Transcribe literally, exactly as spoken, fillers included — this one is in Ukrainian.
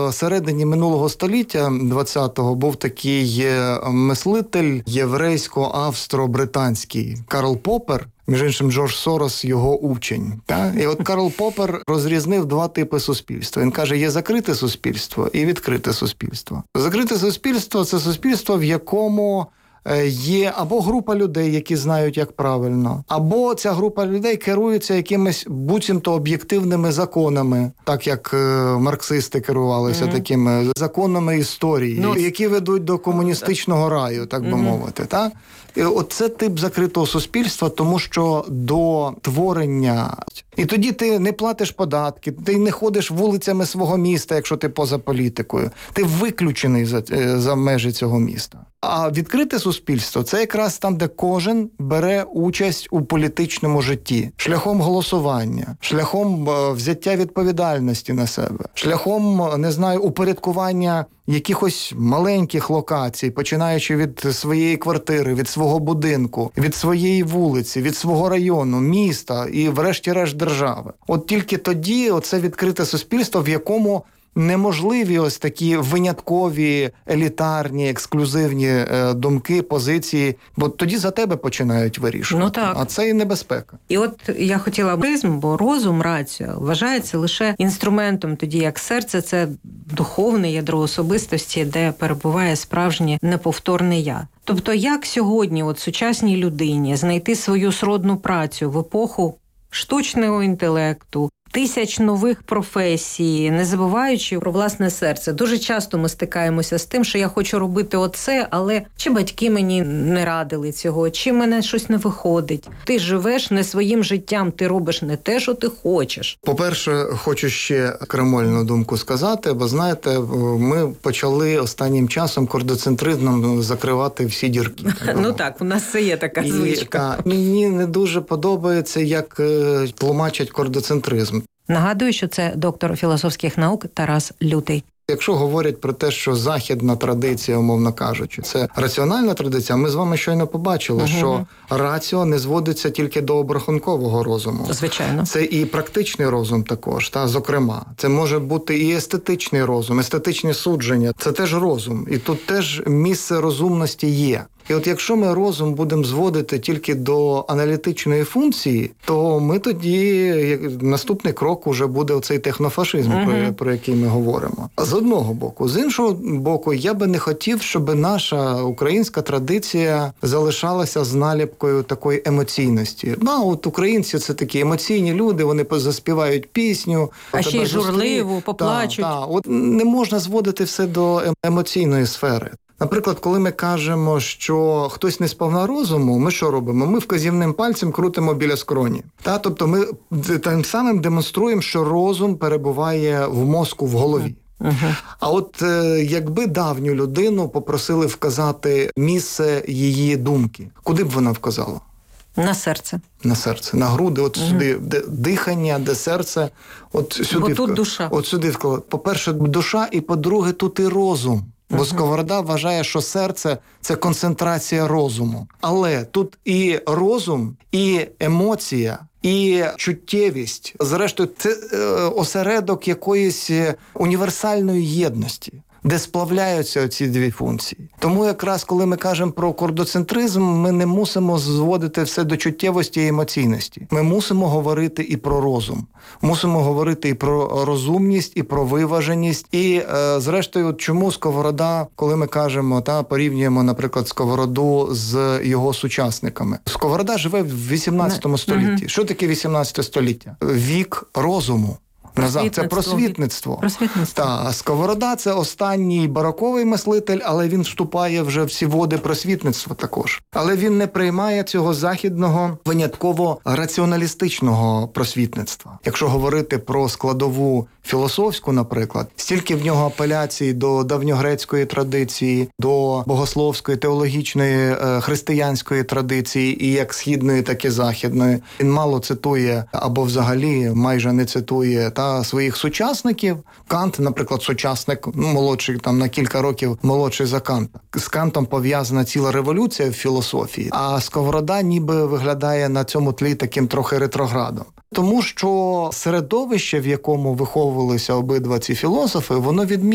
в середині минулого століття, двадцятого, був такий мислитель єврейсько-австро-британський Карл Поппер. Між іншим, Джордж Сорос – його учень. Так? І от Карл Поппер розрізнив два типи суспільства. Він каже, є закрите суспільство і відкрите суспільство. Закрите суспільство – це суспільство, в якому є або група людей, які знають, як правильно, або ця група людей керується якимись буцімто об'єктивними законами, так як е, марксисти керувалися mm-hmm. такими законами історії, ну, які ведуть до комуністичного раю, так би mm-hmm. мовити. Так? І от це тип закритого суспільства, тому що до творення... І тоді ти не платиш податки, ти не ходиш вулицями свого міста, якщо ти поза політикою. Ти виключений за, за межі цього міста. А відкрите суспільство – це якраз там, де кожен бере участь у політичному житті. Шляхом голосування, шляхом взяття відповідальності на себе, шляхом, не знаю, упорядкування якихось маленьких локацій, починаючи від своєї квартири, від свого будинку, від своєї вулиці, від свого району, міста і врешті-решт держави. От тільки тоді оце відкрите суспільство, в якому неможливі ось такі виняткові, елітарні, ексклюзивні е, думки, позиції, бо тоді за тебе починають вирішувати. Ну, так. А це і небезпека. І от я хотіла б, бо розум, рація вважається лише інструментом, тоді як серце – це духовне ядро особистості, де перебуває справжнє неповторне «я». Тобто як сьогодні от сучасній людині знайти свою сродну працю в епоху штучного інтелекту, тисяч нових професій, не забуваючи про власне серце. Дуже часто ми стикаємося з тим, що я хочу робити оце, але чи батьки мені не радили цього, чи мене щось не виходить. Ти живеш не своїм життям, ти робиш не те, що ти хочеш. По-перше, хочу ще крамольну думку сказати, бо, знаєте, ми почали останнім часом кордоцентризмом закривати всі дірки. Ну так, у нас це є така звичка. Мені не дуже подобається, як тлумачать кордоцентризм. Нагадую, що це доктор філософських наук Тарас Лютий. Якщо говорять про те, що західна традиція, умовно кажучи, це раціональна традиція, ми з вами щойно побачили, угу. що раціо не зводиться тільки до обрахункового розуму. Звичайно. Це і практичний розум також, та, зокрема. Це може бути і естетичний розум, естетичні судження. Це теж розум. І тут теж місце розумності є. І от якщо ми розум будемо зводити тільки до аналітичної функції, то ми тоді, наступний крок уже буде оцей технофашизм, uh-huh. про, про який ми говоримо. З одного боку. З іншого боку, я би не хотів, щоб наша українська традиція залишалася з наліпкою такої емоційності. Ну, от українці – це такі емоційні люди, вони заспівають пісню. А ще й журливо, поплачуть. Так, так. От не можна зводити все до емоційної сфери. Наприклад, коли ми кажемо, що хтось не сповна розуму, ми що робимо? Ми вказівним пальцем крутимо біля скроні. Та? Тобто ми тим самим демонструємо, що розум перебуває в мозку, в голові. Uh-huh. А от е, якби давню людину попросили вказати місце її думки, куди б вона вказала? На серце. На серце, на груди, от uh-huh. сюди, де дихання, де серце. От сюди. Бо тут вк... душа. От сюди вклала. По-перше, душа, і по-друге, тут і розум. Бо uh-huh. Сковорода вважає, що серце – це концентрація розуму. Але тут і розум, і емоція, і чуттєвість. Зрештою, це е, осередок якоїсь універсальної єдності, де сплавляються оці дві функції. Тому якраз, коли ми кажемо про кордоцентризм, ми не мусимо зводити все до чуттєвості і емоційності. Ми мусимо говорити і про розум. Мусимо говорити і про розумність, і про виваженість. І, е, зрештою, чому Сковорода, коли ми кажемо, та, порівнюємо, наприклад, Сковороду з його сучасниками. Сковорода живе в вісімнадцятому столітті. Mm-hmm. Що таке вісімнадцяте століття? Вік розуму. Назад. Це просвітництво. Просвітництво. Та, Сковорода – це останній бароковий мислитель, але він вступає вже в ці води просвітництва також. Але він не приймає цього західного, винятково раціоналістичного просвітництва. Якщо говорити про складову філософську, наприклад, стільки в нього апеляцій до давньогрецької традиції, до богословської, теологічної, християнської традиції, і як східної, так і західної. Він мало цитує, або взагалі майже не цитує, та, своїх сучасників. Кант, наприклад, сучасник, ну, молодший, там, на кілька років молодший за Канта. З Кантом пов'язана ціла революція в філософії, а Сковорода ніби виглядає на цьому тлі таким трохи ретроградом. Тому що середовище, в якому виховувалися обидва ці філософи, воно відмінне.